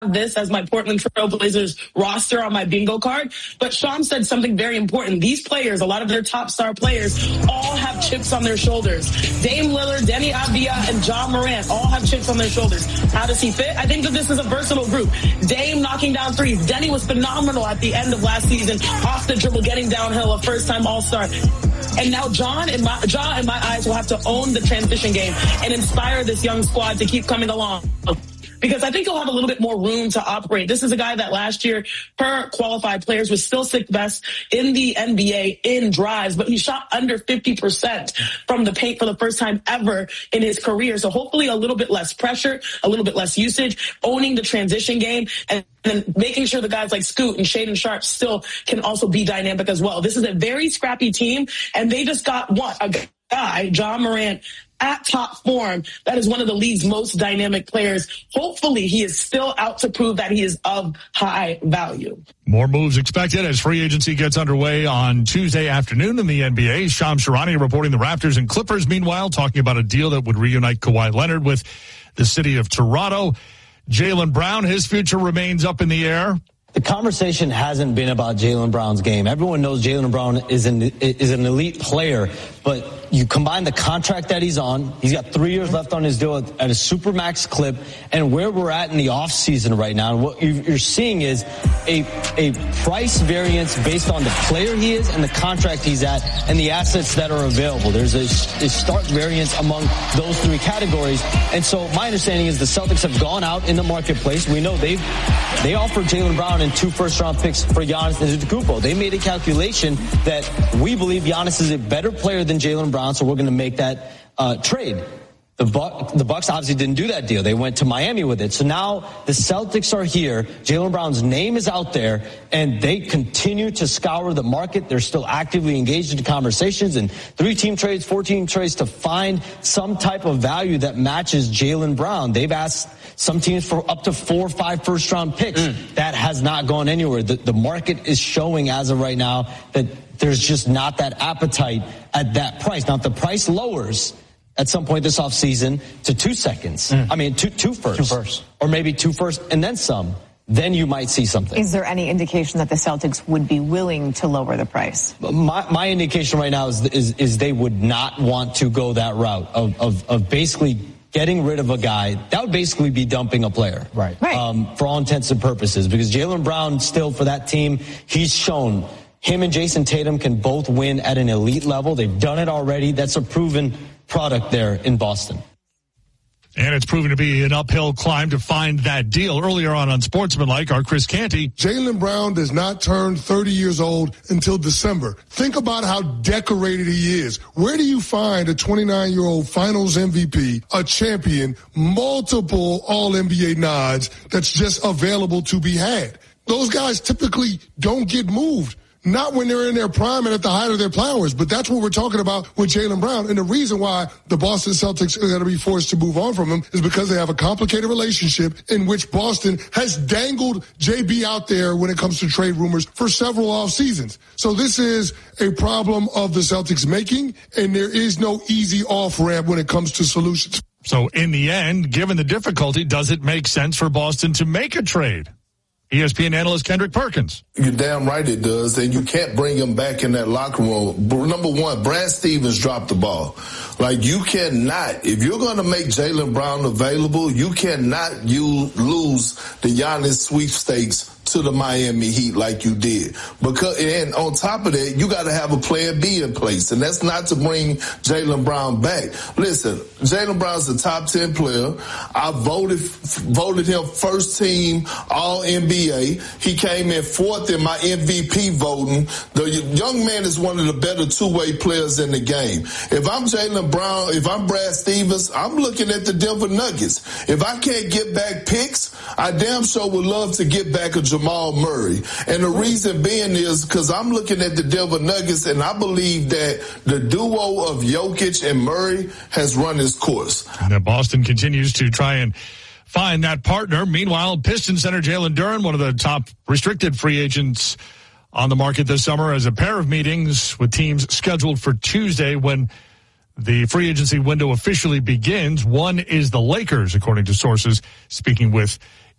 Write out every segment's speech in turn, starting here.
this as my Portland Trailblazers roster on my bingo card, but Sean said something very important. These players, a lot of their top star players, all have chips on their shoulders. Dame Lillard, Deni Avdija, and John Morant all have chips on their shoulders. How does he fit? I think that this is a versatile group. Dame knocking down threes. Deni was phenomenal at the end of last season, off the dribble, getting downhill, a first-time All-Star. And now Ja, in my eyes, will have to own the transition game and inspire this young squad to keep coming along. Because I think he'll have a little bit more room to operate. This is a guy that last year, per qualified players, was still sixth best in the NBA in drives, but he shot under 50% from the paint for the first time ever in his career. So hopefully a little bit less pressure, a little bit less usage, owning the transition game, and making sure the guys like Scoot and Shaedon Sharpe still can also be dynamic as well. This is a very scrappy team, and they just got a guy, John Morant, at top form. That is one of the league's most dynamic players. Hopefully he is still out to prove that he is of high value. More moves expected as free agency gets underway on Tuesday afternoon in the NBA. Shams Charania reporting the Raptors and Clippers, meanwhile, talking about a deal that would reunite Kawhi Leonard with the city of Toronto. Jaylen Brown, his future remains up in the air. The conversation hasn't been about Jaylen Brown's game. Everyone knows Jaylen Brown is an elite player, but you combine the contract that he's on, he's got 3 years left on his deal at a supermax clip, and where we're at in the offseason right now, and what you're seeing is a price variance based on the player he is and the contract he's at and the assets that are available. There's a stark variance among those three categories. And so my understanding is the Celtics have gone out in the marketplace. We know they offered Jaylen Brown and 2 first-round picks for Giannis Antetokounmpo. They made a calculation that we believe Giannis is a better player than Jaylen Brown, so we're going to make that trade. The Bucks obviously didn't do that deal. They went to Miami with it. So now the Celtics are here. Jaylen Brown's name is out there, and they continue to scour the market. They're still actively engaged in conversations and 3-team trades, 4-team trades to find some type of value that matches Jaylen Brown. They've asked some teams for up to 4 or 5 first-round picks. That has not gone anywhere. The market is showing as of right now that there's just not that appetite at that price. Now, if the price lowers at some point this offseason to 2 seconds, I mean, two firsts. Or maybe 2 firsts and then some, then you might see something. Is there any indication that the Celtics would be willing to lower the price? My indication right now is they would not want to go that route of basically getting rid of a guy. That would basically be dumping a player. Right. For all intents and purposes, because Jaylen Brown still for that team, he's shown him and Jason Tatum can both win at an elite level. They've done it already. That's a proven product there in Boston. And it's proven to be an uphill climb to find that deal. Earlier on Unsportsmanlike, our Chris Canty. Jaylen Brown does not turn 30 years old until December. Think about how decorated he is. Where do you find a 29-year-old finals MVP, a champion, multiple All-NBA nods that's just available to be had? Those guys typically don't get moved. Not when they're in their prime and at the height of their powers, but that's what we're talking about with Jaylen Brown. And the reason why the Boston Celtics are going to be forced to move on from him is because they have a complicated relationship in which Boston has dangled JB out there when it comes to trade rumors for several off seasons. So this is a problem of the Celtics making, and there is no easy off ramp when it comes to solutions. So in the end, given the difficulty, does it make sense for Boston to make a trade? ESPN analyst Kendrick Perkins. You're damn right it does, and you can't bring him back in that locker room. Number one, Brad Stevens dropped the ball. Like, you cannot, if you're going to make Jaylen Brown available, you cannot lose the Giannis sweepstakes to the Miami Heat like you did. And on top of that, you got to have a plan B in place, and that's not to bring Jaylen Brown back. Listen, Jaylen Brown's a top 10 player. I voted him first team All-NBA. He came in 4th in my MVP voting. The young man is one of the better two-way players in the game. If I'm Jaylen Brown, if I'm Brad Stevens, I'm looking at the Denver Nuggets. If I can't get back picks, I damn sure would love to get back a Jamal Murray. And the reason being is because I'm looking at the Denver Nuggets, and I believe that the duo of Jokic and Murray has run its course. And Boston continues to try and find that partner. Meanwhile, Pistons center Jalen Duren, one of the top restricted free agents on the market this summer, has a pair of meetings with teams scheduled for Tuesday when the free agency window officially begins. One is the Lakers, according to sources speaking with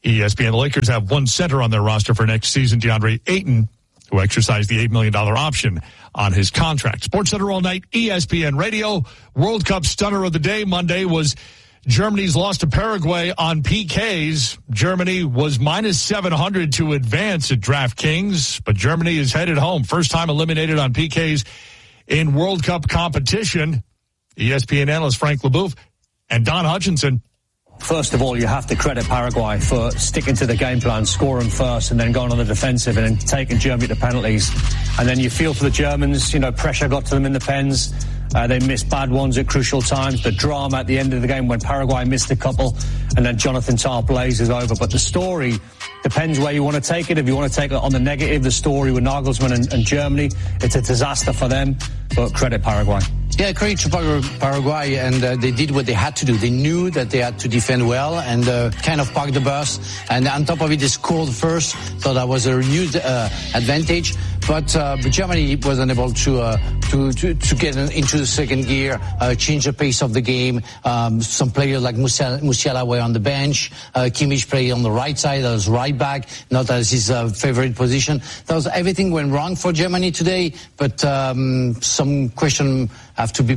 ESPN. The Lakers have one center on their roster for next season, DeAndre Ayton, who exercised the $8 million option on his contract. SportsCenter all night, ESPN Radio. World Cup stunner of the day Monday was Germany's loss to Paraguay on PKs. Germany was minus 700 to advance at DraftKings, but Germany is headed home. First time eliminated on PKs in World Cup competition. ESPN analyst Frank LeBouf and Don Hutchinson. First of all, you have to credit Paraguay for sticking to the game plan, scoring first and then going on the defensive and then taking Germany to penalties. And then you feel for the Germans, pressure got to them in the pens. They missed bad ones at crucial times. The drama at the end of the game when Paraguay missed a couple and then Jonathan Tah blazes over. But the story depends where you want to take it. If you want to take it on the negative, the story with Nagelsmann and Germany, it's a disaster for them. But credit Paraguay. Yeah, credit to Paraguay, and they did what they had to do. They knew that they had to defend well and kind of park the bus. And on top of it, they scored first, so that was a huge advantage. But Germany was unable to get into the second gear, change the pace of the game. Some players like Musiala were on the bench. Kimmich played on the right side as right back, not as his favorite position. Everything went wrong for Germany today, but some question have to be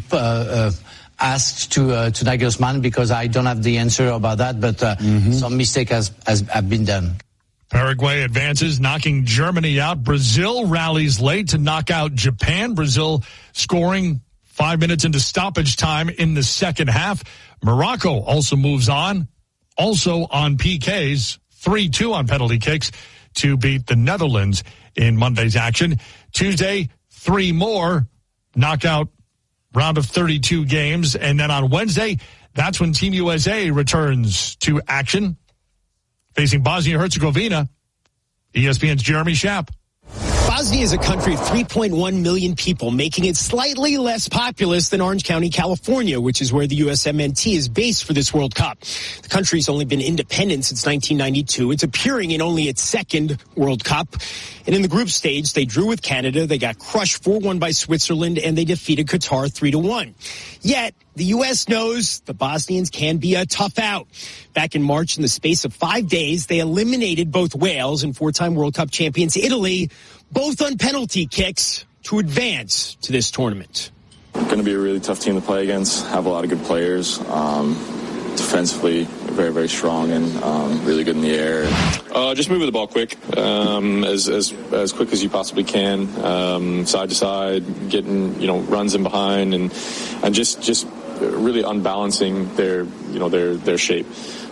asked to Nagelsmann, because I don't have the answer about that, but some mistake has been done. Paraguay advances, knocking Germany out. Brazil rallies late to knock out Japan. Brazil scoring 5 minutes into stoppage time in the second half. Morocco also moves on, also on PKs, 3-2 on penalty kicks to beat the Netherlands in Monday's action. Tuesday, 3 more knockout round of 32 games. And then on Wednesday, that's when Team USA returns to action, facing Bosnia-Herzegovina. ESPN's Jeremy Schaap. Bosnia is a country of 3.1 million people, making it slightly less populous than Orange County, California, which is where the USMNT is based for this World Cup. The country's only been independent since 1992. It's appearing in only its second World Cup. And in the group stage, they drew with Canada. They got crushed 4-1 by Switzerland, and they defeated Qatar 3-1. Yet, the U.S. knows the Bosnians can be a tough out. Back in March, in the space of 5 days, they eliminated both Wales and 4-time World Cup champions Italy, both on penalty kicks, to advance to this tournament. Going to be a really tough team to play against. Have a lot of good players. Defensively, very, very strong and really good in the air. Just moving the ball quick, as quick as you possibly can, side to side, getting runs in behind, and just really unbalancing their shape.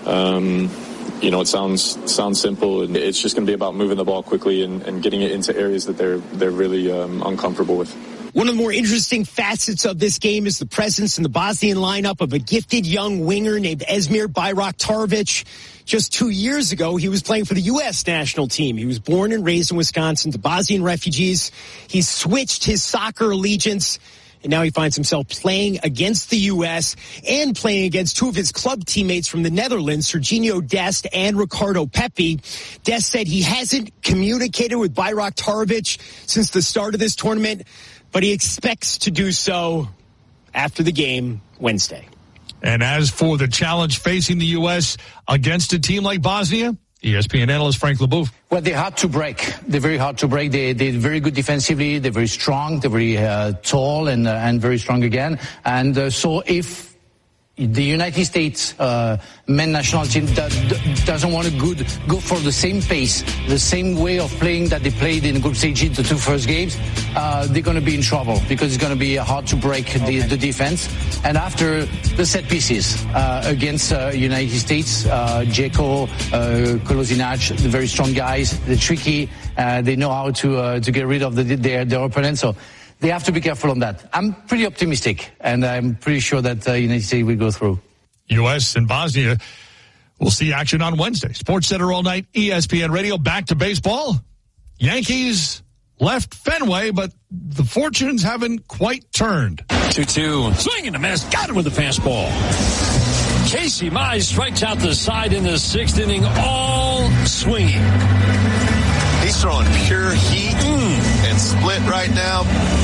It sounds simple, and it's just going to be about moving the ball quickly and getting it into areas that they're really uncomfortable with. One of the more interesting facets of this game is the presence in the Bosnian lineup of a gifted young winger named Esmir Bayraktarovic. Just 2 years ago, he was playing for the U.S. national team. He was born and raised in Wisconsin to Bosnian refugees. He switched his soccer allegiance, and now he finds himself playing against the U.S. and playing against two of his club teammates from the Netherlands, Serginho Dest and Ricardo Pepi. Dest said he hasn't communicated with Bayraktarovic since the start of this tournament, but he expects to do so after the game Wednesday. And as for the challenge facing the U.S. against a team like Bosnia, ESPN analyst Frank LeBouf. Well, they're hard to break. They're very hard to break. They're very good defensively. They're very strong. They're very tall and very strong again. And so if the United States men national team doesn't want to go for the same pace, the same way of playing that they played in group stage the two first games, they're going to be in trouble because it's going to be hard to break the defense. And after the set pieces against United States, Dzeko, Kolasinac, the very strong guys, they're tricky. They know how to get rid of their opponents. So they have to be careful on that. I'm pretty optimistic, and I'm pretty sure that United States will go through. U.S. and Bosnia will see action on Wednesday. SportsCenter all night, ESPN Radio. Back to baseball. Yankees left Fenway, but the fortunes haven't quite turned. 2-2. Swing and a miss. Got it with the fastball. Casey Mize strikes out the side in the sixth inning, all swinging. He's throwing pure heat and split right now.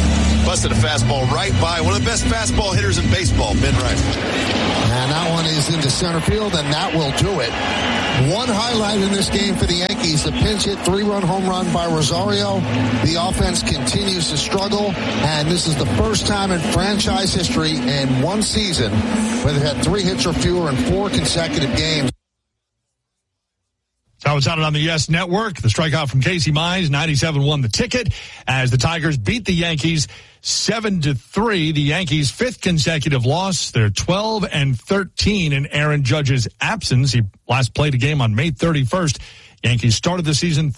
Busted a fastball right by one of the best fastball hitters in baseball, Ben Wright. And that one is into center field, and that will do it. One highlight in this game for the Yankees, the pinch hit 3-run home run by Rosario. The offense continues to struggle, and this is the first time in franchise history in one season where they've had 3 hits or fewer in 4 consecutive games. So it's out on the YES Network. The strikeout from Casey Mize, 97 won the ticket as the Tigers beat the Yankees 7-3. The Yankees' 5th consecutive loss. They're 12-13 in Aaron Judge's absence. He last played a game on May 31st. Yankees started the season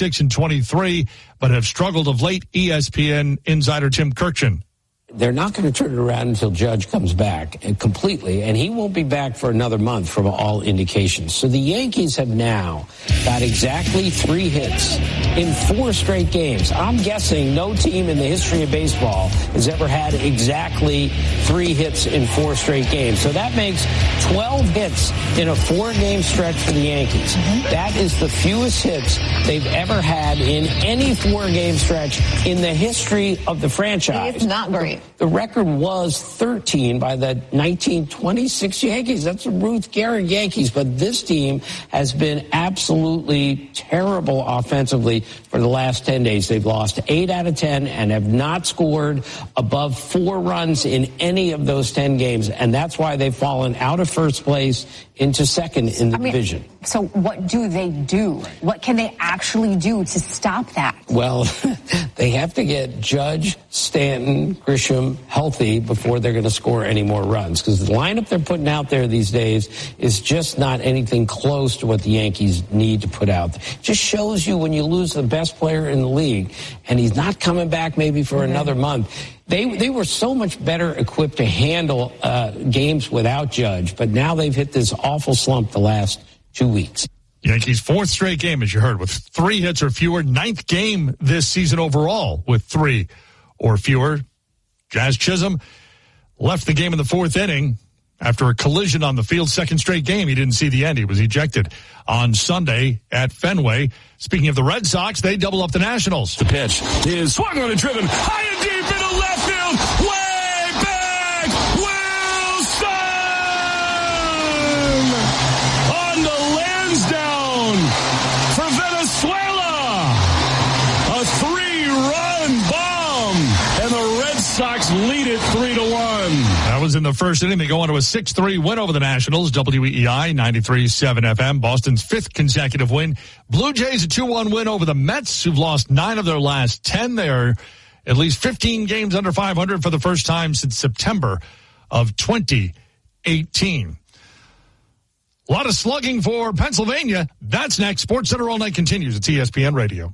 36-23, but have struggled of late. ESPN insider Tim Kurkjian. They're not going to turn it around until Judge comes back completely, and he won't be back for another month from all indications. So the Yankees have now got exactly 3 hits in 4 straight games. I'm guessing no team in the history of baseball has ever had exactly 3 hits in 4 straight games. So that makes 12 hits in a 4-game stretch for the Yankees. That is the fewest hits they've ever had in any 4-game stretch in the history of the franchise. It's not great. The record was 13 by the 1926 Yankees. That's the Ruth Gehrig Yankees. But this team has been absolutely terrible offensively for the last 10 days. They've lost 8 out of 10 and have not scored above 4 runs in any of those 10 games. And that's why they've fallen out of first place into second in the division. So what do they do? What can they actually do to stop that? Well, they have to get Judge, Stanton, Grisham healthy before they're going to score any more runs, because the lineup they're putting out there these days is just not anything close to what the Yankees need to put out. It just shows you when you lose the best player in the league and he's not coming back maybe for another month. They were so much better equipped to handle games without Judge, but now they've hit this awful slump the last 2 weeks. Yankees' 4th straight game, as you heard, with 3 hits or fewer. 9th game this season overall with 3 or fewer. Jazz Chisholm left the game in the 4th inning after a collision on the field. 2nd straight game. He didn't see the end. He was ejected on Sunday at Fenway. Speaking of the Red Sox, they double up the Nationals. The pitch is swung on and driven high and deep into left field. Way back, Wilson! On to Lansdowne for Venezuela. A 3-run bomb, and the Red Sox lead it 3-1. That was in the 1st inning. They go on to a 6-3 win over the Nationals. WEEI 93.7 FM. Boston's 5th consecutive win. Blue Jays a 2-1 win over the Mets, who've lost 9 of their last 10. They are at least 15 games under 500 for the first time since September of 2018. A lot of slugging for Pennsylvania. That's next. Sports Center All Night continues at ESPN Radio.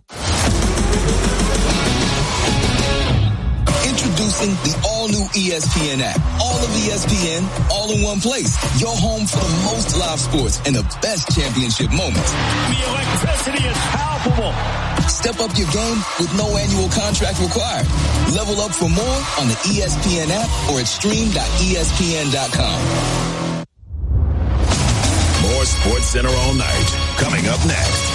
Introducing the all-new ESPN app. All of ESPN, all in one place. Your home for the most live sports and the best championship moments. The electricity is palpable. Step up your game with no annual contract required. Level up for more on the ESPN app or at stream.espn.com. More Sports Center All Night coming up next.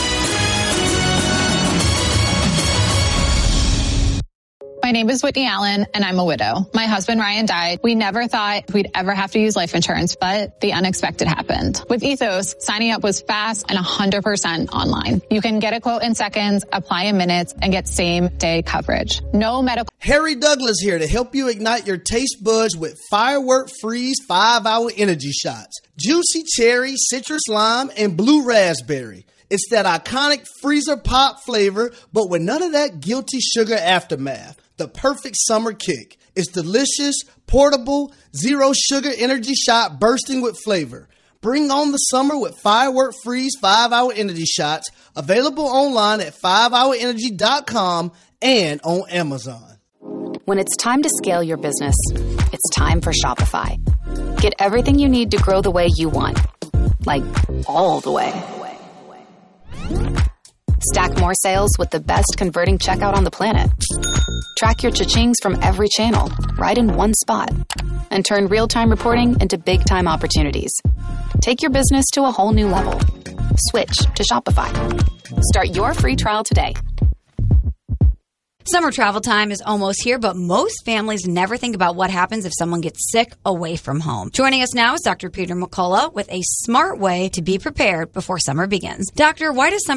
My name is Whitney Allen, and I'm a widow. My husband, Ryan, died. We never thought we'd ever have to use life insurance, but the unexpected happened. With Ethos, signing up was fast and 100% online. You can get a quote in seconds, apply in minutes, and get same-day coverage. No medical... Harry Douglas here to help you ignite your taste buds with Firework Freeze 5-Hour Energy Shots. Juicy cherry, citrus lime, and blue raspberry. It's that iconic freezer pop flavor, but with none of that guilty sugar aftermath. The perfect summer kick. It's delicious, portable, zero sugar energy shot bursting with flavor. Bring on the summer with Firework Freeze 5-Hour Energy Shots, available online at 5hourenergy.com and on Amazon. When it's time to scale your business, it's time for Shopify. Get everything you need to grow the way you want. Like, all the way. Stack more sales with the best converting checkout on the planet. Track your cha-chings from every channel, right in one spot. And turn real-time reporting into big-time opportunities. Take your business to a whole new level. Switch to Shopify. Start your free trial today. Summer travel time is almost here, but most families never think about what happens if someone gets sick away from home. Joining us now is Dr. Peter McCullough with a smart way to be prepared before summer begins. Doctor, why does summer